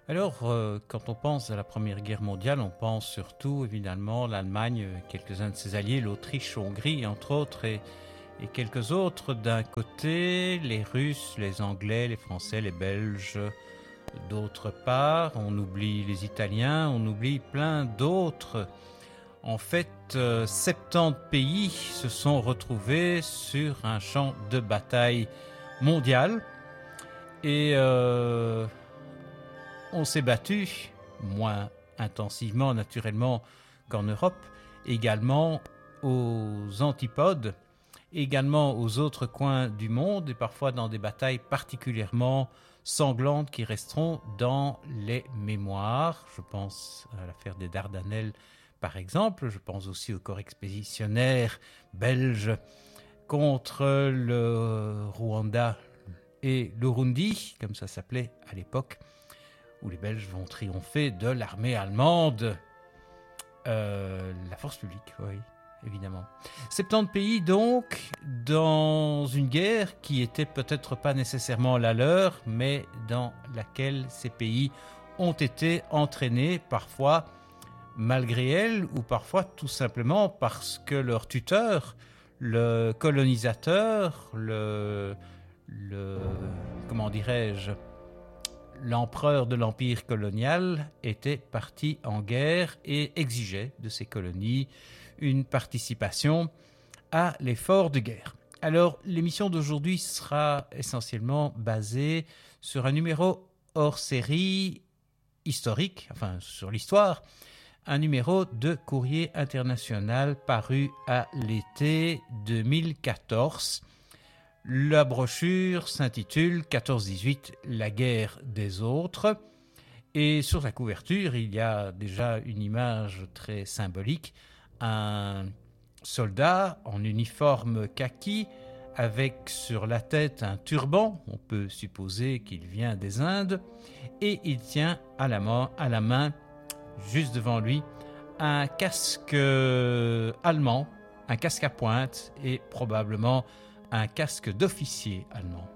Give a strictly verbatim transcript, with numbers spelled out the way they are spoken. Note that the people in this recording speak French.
Alors, euh, quand on pense à la Première Guerre mondiale, on pense surtout évidemment l'Allemagne, euh, quelques-uns de ses alliés, l'Autriche, Hongrie entre autres, et, et quelques autres d'un côté, les Russes, les Anglais, les Français, les Belges d'autre part. On oublie les Italiens, on oublie plein d'autres. En fait, euh, soixante-dix pays se sont retrouvés sur un champ de bataille mondial et euh, on s'est battu, moins intensivement naturellement qu'en Europe, également aux antipodes, également aux autres coins du monde et parfois dans des batailles particulièrement sanglantes qui resteront dans les mémoires. Je pense à l'affaire des Dardanelles par exemple, je pense aussi au corps expéditionnaire belge contre le Rwanda et l'Urundi, comme ça s'appelait à l'époque, où les Belges vont triompher de l'armée allemande. Euh, la force publique, oui, évidemment. soixante-dix pays donc, dans une guerre qui était peut-être pas nécessairement la leur, mais dans laquelle ces pays ont été entraînés, parfois malgré elles, ou parfois tout simplement parce que leur tuteur, le colonisateur, le, le comment dirais-je, l'empereur de l'empire colonial était parti en guerre et exigeait de ses colonies une participation à l'effort de guerre. Alors, l'émission d'aujourd'hui sera essentiellement basée sur un numéro hors série historique, enfin sur l'histoire, un numéro de Courrier International paru à l'été deux mille quatorze. La brochure s'intitule quatorze dix-huit, la guerre des autres. Et sur la couverture, il y a déjà une image très symbolique. Un soldat en uniforme kaki avec sur la tête un turban. On peut supposer qu'il vient des Indes. Et il tient à la main, à la main juste devant lui, un casque allemand, un casque à pointe et probablement un casque d'officier allemand.